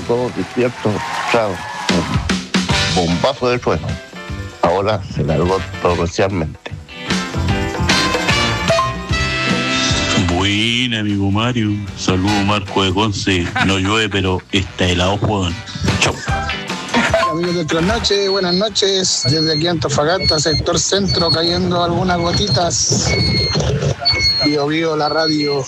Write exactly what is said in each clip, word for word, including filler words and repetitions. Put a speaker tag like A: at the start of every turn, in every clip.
A: estábamos todos despiertos, claro, un bombazo de trueno. Ahora se largó torrencialmente.
B: Buena, amigo Mario. Saludos, Marco de Conce. No llueve, pero está helado, jodan. Chau.
C: Amigos de Trasnoche, buenas noches. Desde aquí Antofagasta, sector centro, cayendo algunas gotitas. Bio Bio, la radio.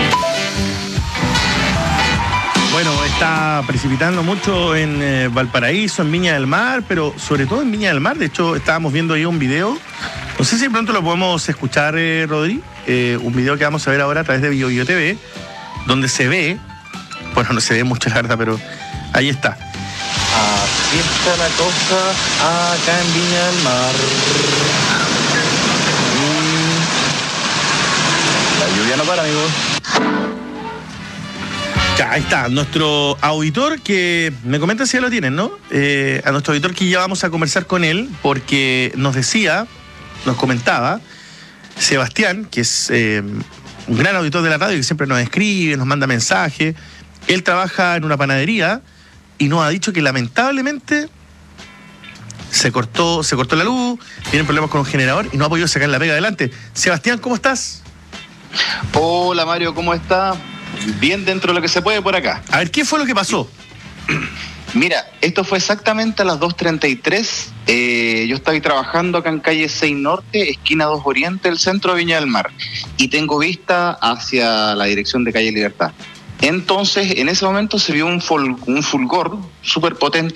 D: Bueno, está precipitando mucho en eh, Valparaíso, en Viña del Mar, pero sobre todo en Viña del Mar. De hecho, estábamos viendo ahí un video. No sé si de pronto lo podemos escuchar, eh, Rodri. Eh, un video que vamos a ver ahora a través de Bio Bio T V, donde se ve, bueno, no se ve mucho la verdad, pero ahí está.
E: Así está la cosa acá en Viña del Mar. Y la lluvia no para, amigos.
D: Ya, ahí está, nuestro auditor que me comenta si ya lo tienen, ¿no? Eh, a nuestro auditor que ya vamos a conversar con él porque nos decía, nos comentaba, Sebastián, que es eh, un gran auditor de la radio que siempre nos escribe, nos manda mensajes. Él trabaja en una panadería y nos ha dicho que lamentablemente se cortó, se cortó la luz, tienen problemas con un generador y no ha podido sacar la pega adelante. Sebastián, ¿cómo estás?
E: Hola Mario, ¿cómo está? Bien dentro de lo que se puede por acá.
D: A ver, ¿qué fue lo que pasó?
E: Mira, esto fue exactamente a las dos treinta y tres. Eh, yo estaba trabajando acá en calle seis Norte, esquina dos Oriente, el centro de Viña del Mar. Y tengo vista hacia la dirección de calle Libertad. Entonces, en ese momento se vio un, fol- un fulgor súper potente